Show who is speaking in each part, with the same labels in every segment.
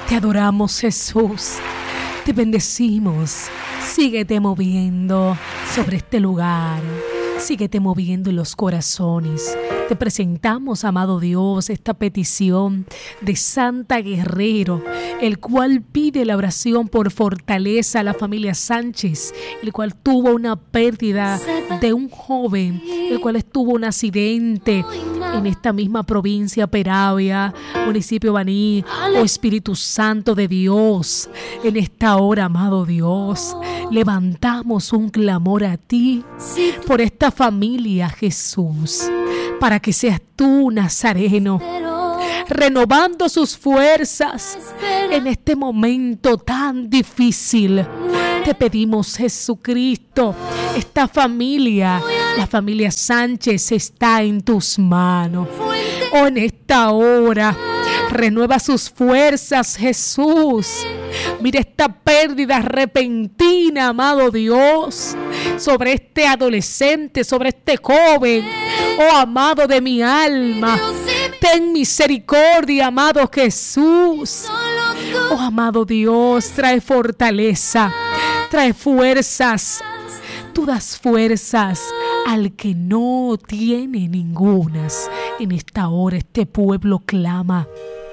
Speaker 1: Te adoramos, Jesús. Te bendecimos. Síguete moviendo sobre este lugar. Síguete moviendo en los corazones. Te presentamos, amado Dios, esta petición de Santa Guerrero, el cual pide la oración por fortaleza a la familia Sánchez, el cual tuvo una pérdida de un joven, el cual tuvo un accidente en esta misma provincia, Peravia, municipio Baní. Oh Espíritu Santo de Dios, en esta hora, amado Dios, levantamos un clamor a ti por esta familia, Jesús, para que seas tú, Nazareno, renovando sus fuerzas en este momento tan difícil. Te pedimos, Jesucristo, esta familia, la familia Sánchez, está en tus manos. Oh, en esta hora, renueva sus fuerzas, Jesús. Mira esta pérdida repentina, amado Dios, sobre este adolescente, sobre este joven. Oh, amado de mi alma, ten misericordia, amado Jesús. Oh, amado Dios, trae fortaleza, trae fuerzas. Tú das fuerzas al que no tiene ningunas. En esta hora este pueblo clama.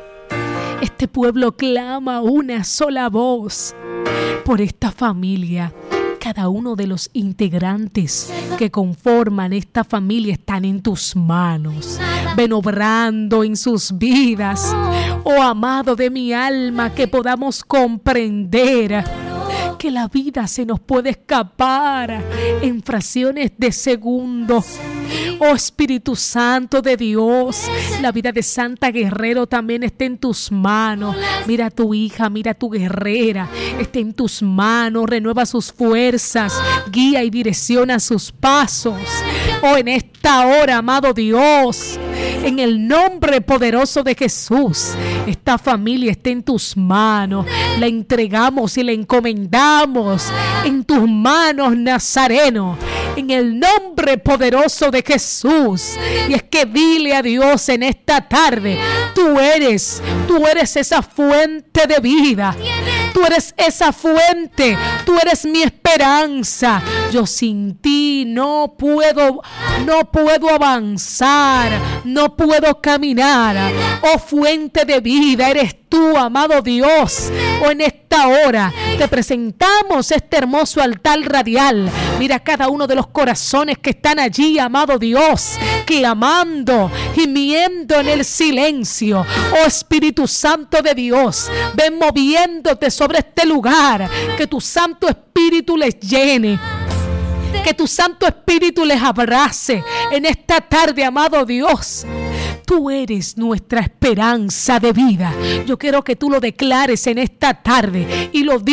Speaker 1: Este pueblo clama una sola voz por esta familia. Cada uno de los integrantes que conforman esta familia están en tus manos. Ven obrando en sus vidas. Oh, amado de mi alma, que podamos comprender que la vida se nos puede escapar en fracciones de segundo. Oh, Espíritu Santo de Dios, la vida de Santa Guerrero también está en tus manos. Mira a tu hija, mira a tu guerrera, está en tus manos. Renueva sus fuerzas, guía y direcciona sus pasos. Oh, en esta hora, amado Dios, en el nombre poderoso de Jesús, esta familia está en tus manos. La entregamos y la encomendamos en tus manos, Nazareno, en el nombre poderoso de Jesús. Y es que dile a Dios en esta tarde: tú eres esa fuente de vida. Tú eres esa fuente, tú eres mi esperanza. Yo sin ti no puedo avanzar, no puedo caminar. Oh, fuente de vida, eres tú, amado Dios. Oh, en esta hora te presentamos este hermoso altar radial. Mira cada uno de los corazones que están allí, amado Dios, clamando, gimiendo en el silencio. Oh, Espíritu Santo de Dios, ven moviéndote sobre este lugar. Que tu Santo Espíritu les llene, que tu Santo Espíritu les abrace en esta tarde, amado Dios. Tú eres nuestra esperanza de vida. Yo quiero que tú lo declares en esta tarde y lo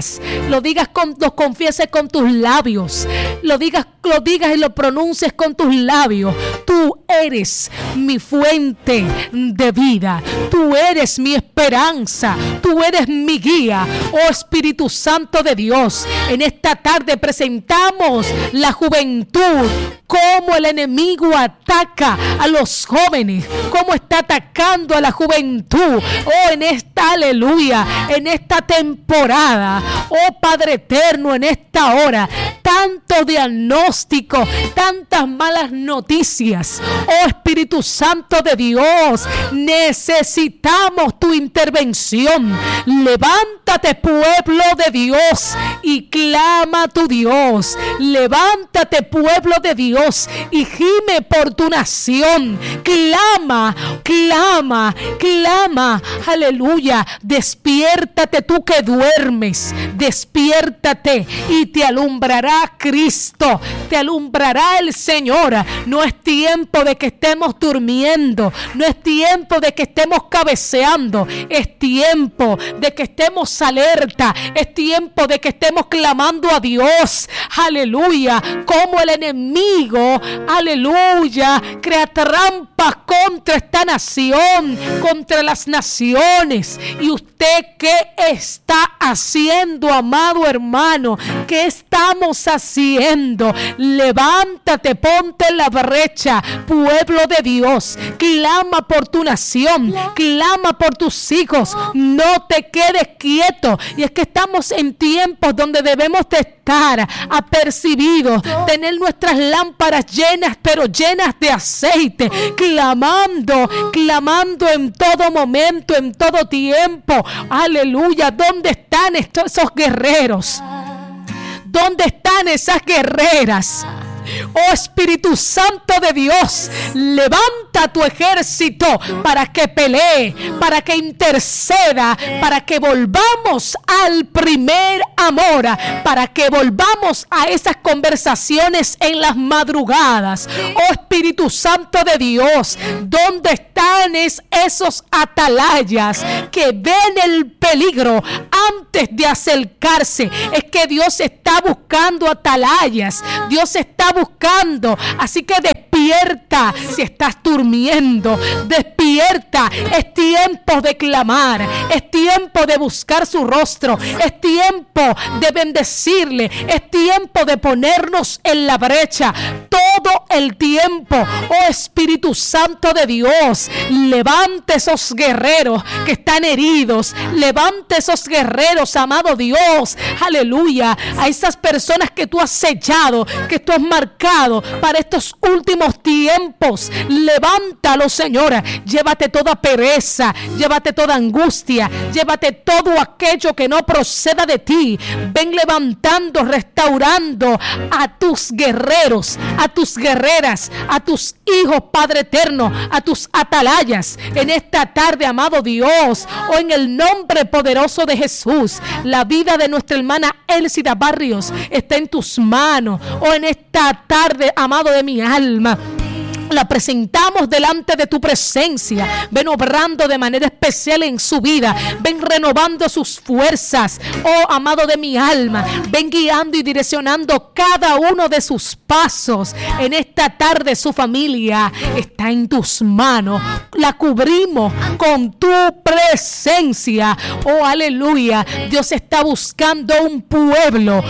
Speaker 1: confieses con tus labios. Lo digas y lo pronuncies con tus labios. Tú eres mi fuente de vida. Tú eres mi esperanza. Tú eres mi guía. Oh, Espíritu Santo de Dios, en esta tarde presentamos la juventud. Cómo el enemigo ataca a los jóvenes, cómo está atacando a la juventud. Oh, en esta aleluya, en esta temporada, oh Padre eterno, en esta hora, tanto diagnóstico, tantas malas noticias. Oh, Espíritu Santo de Dios, necesitamos tu intervención. Levántate, pueblo de Dios, y clama a tu Dios. Levántate, pueblo de Dios, y gime por tu nación. Clama, clama, clama. Aleluya. Despiértate tú que duermes. Despiértate y te alumbrará Cristo. Te alumbrará el Señor. No es tiempo de que estemos durmiendo. No es tiempo de que estemos cabeceando. Es tiempo de que estemos alerta. Es tiempo de que estemos clamando a Dios. Aleluya. Como el enemigo, aleluya, crea trampas contra esta nación, contra las naciones. ¿Y usted qué está haciendo, amado hermano? ¿Qué estamos haciendo? Levántate, ponte en la brecha, pueblo de Dios, clama por tu nación, clama por tus hijos, no te quedes quieto. Y es que estamos en tiempos donde debemos de estar apercibidos, tener nuestras lámparas llenas, pero llenas de aceite, clamando en todo momento, en todo tiempo. Aleluya. ¿Dónde están esos guerreros? ¿Dónde están esas guerreras? Oh Espíritu Santo de Dios, levanta tu ejército para que pelee, para que interceda, para que volvamos al primer amor, para que volvamos a esas conversaciones en las madrugadas. Oh Espíritu Santo de Dios, ¿dónde están esos atalayas que ven el peligro antes de acercarse? Es que Dios está buscando atalayas, Dios está buscando, así que despierta. Si estás durmiendo, despierta. Es tiempo de clamar, es tiempo de buscar su rostro, es tiempo de bendecirle, es tiempo de ponernos en la brecha todo el tiempo. Oh Espíritu Santo de Dios, levante esos guerreros que están heridos, levante esos guerreros, amado Dios, aleluya, a esas personas que tú has sellado, que tú has marcado para estos últimos tiempos. Levántalo, Señor. Llévate toda pereza, llévate toda angustia, llévate todo aquello que no proceda de ti. Ven levantando, restaurando a tus guerreros, a tus guerreras, a tus hijos, Padre eterno, a tus atalayas en esta tarde, amado Dios. O en el nombre poderoso de Jesús, la vida de nuestra hermana Elcida Barrios está en tus manos. O en esta tarde, amado de mi alma, la presentamos delante de tu presencia. Ven obrando de manera especial en su vida. Ven renovando sus fuerzas. Oh, amado de mi alma, ven guiando y direccionando cada uno de sus pasos. En esta tarde su familia está en tus manos. La cubrimos con tu presencia. Oh, aleluya. Dios está buscando un pueblo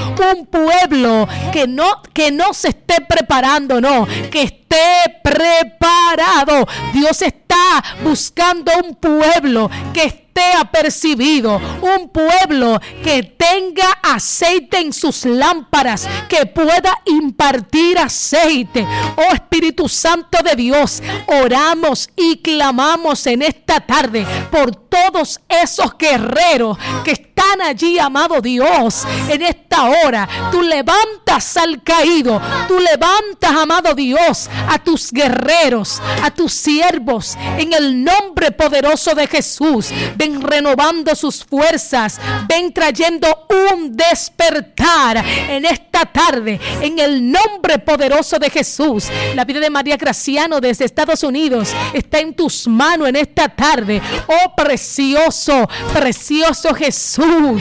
Speaker 1: que no se esté preparando, no, que esté preparado. Dios está buscando un pueblo que esté apercibido, un pueblo que tenga aceite en sus lámparas, que pueda impartir aceite. Oh Espíritu Santo de Dios, oramos y clamamos en esta tarde por todos esos guerreros que están allí, amado Dios. En esta hora tú levantas al caído, tú levantas, amado Dios, a tus guerreros, a tus siervos, en el nombre poderoso de Jesús. Ven renovando sus fuerzas, ven trayendo un despertar en esta tarde, en el nombre poderoso de Jesús. La vida de María Graciano desde Estados Unidos está en tus manos en esta tarde. Oh precioso, precioso Jesús.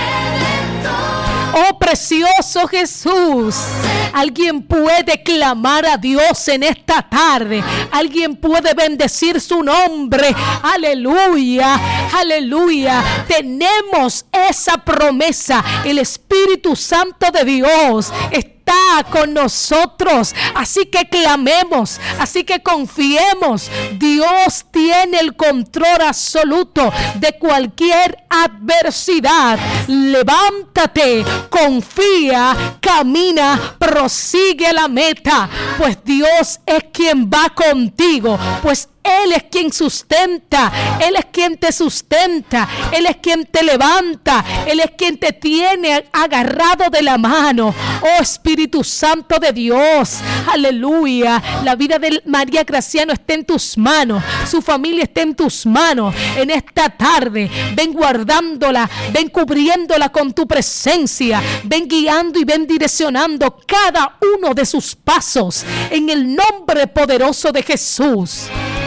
Speaker 1: Oh precioso Jesús, alguien puede clamar a Dios en esta tarde, alguien puede bendecir su nombre. Aleluya, aleluya. Tenemos esa promesa. El Espíritu Santo de Dios está con nosotros, así que clamemos, así que confiemos. Dios tiene el control absoluto de cualquier adversidad. Levántate, confía, camina, prosigue a la meta, pues Dios es quien va contigo, pues Él es quien sustenta, Él es quien te sustenta, Él es quien te levanta, Él es quien te tiene agarrado de la mano. Oh Espíritu Santo de Dios, aleluya. La vida de María Graciano está en tus manos, su familia está en tus manos. En esta tarde, ven guardándola, ven cubriéndola con tu presencia, ven guiando y ven direccionando cada uno de sus pasos, en el nombre poderoso de Jesús.